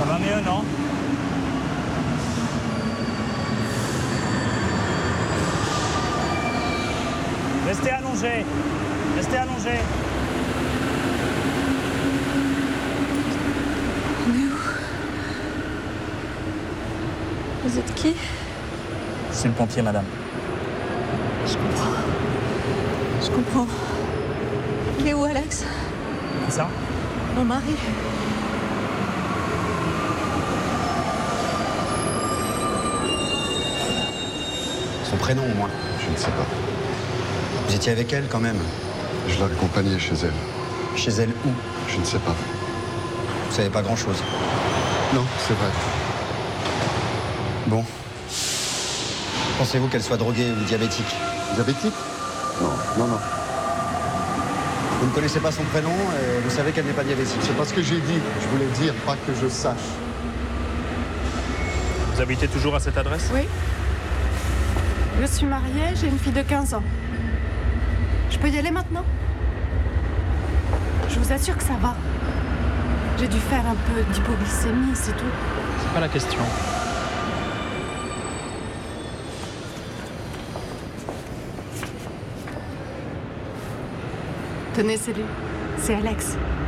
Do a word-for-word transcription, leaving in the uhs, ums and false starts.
va mieux, non? Restez allongé. Restez allongé. On est où? Vous êtes qui? C'est le pompier, madame. Je comprends. Je comprends. Il est où, Alex? C'est ça? Mon mari. Son prénom, au moins. Je ne sais pas. Vous étiez avec elle, quand même. Je l'ai accompagnée chez elle. Chez elle où? Je ne sais pas. Vous savez pas grand-chose. Non, c'est vrai. Bon. Pensez-vous qu'elle soit droguée ou diabétique? Diabétique? Non, non, non. Vous ne connaissez pas son prénom et vous savez qu'elle n'est pas diabétique. C'est pas ce que j'ai dit. Je voulais dire, pas que je sache. Vous habitez toujours à cette adresse? Oui. Je suis mariée, j'ai une fille de quinze ans. Je peux y aller maintenant? Je vous assure que ça va. J'ai dû faire un peu d'hypoglycémie, c'est tout. C'est pas la question. Tenez, c'est lui. C'est Alex.